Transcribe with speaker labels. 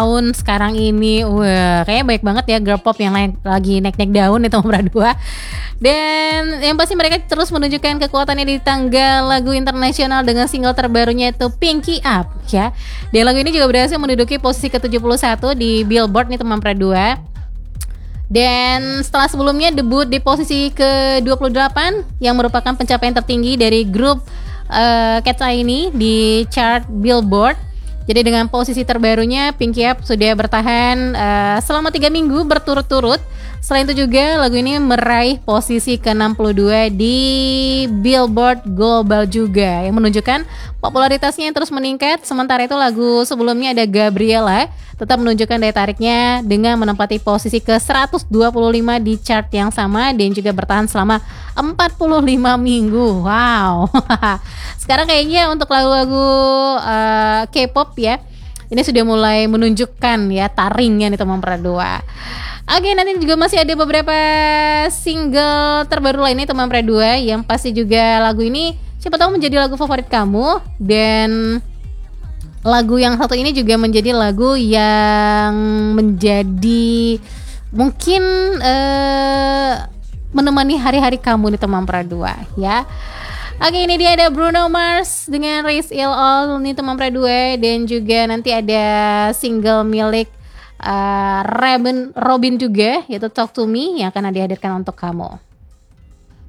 Speaker 1: tahun sekarang ini. Wah, kayaknya baik banget ya girl pop yang lagi naik-naik daun itu Nomor 2. Dan yang pasti mereka terus menunjukkan kekuatannya di tangga lagu internasional dengan single terbarunya itu Pinky Up ya. Dan lagu ini juga berhasil menduduki posisi ke-71 di Billboard nih teman-teman 2. Dan setelah sebelumnya debut di posisi ke-28 yang merupakan pencapaian tertinggi dari grup Cat's Eye ini di chart Billboard. Jadi dengan posisi terbarunya Pinky Up sudah bertahan selama 3 minggu berturut-turut. Selain itu juga lagu ini meraih posisi ke-62 di Billboard Global juga, yang menunjukkan popularitasnya yang terus meningkat. Sementara itu lagu sebelumnya ada Gabriela tetap menunjukkan daya tariknya dengan menempati posisi ke-125 di chart yang sama dan juga bertahan selama 45 minggu. Wow. Sekarang kayaknya untuk lagu-lagu K-pop ya, ini sudah mulai menunjukkan ya taringnya nih teman-teman 2. Oke, nanti juga masih ada beberapa single terbaru lainnya teman-teman 2 yang pasti juga lagu ini siapa tahu menjadi lagu favorit kamu. Dan lagu yang satu ini juga menjadi lagu yang menjadi mungkin menemani hari-hari kamu nih teman-teman 2 ya. Oke, ini dia ada Bruno Mars dengan Raise It All nih teman-teman 2. Dan juga nanti ada single milik Robin juga yaitu Talk To Me yang akan dihadirkan untuk kamu.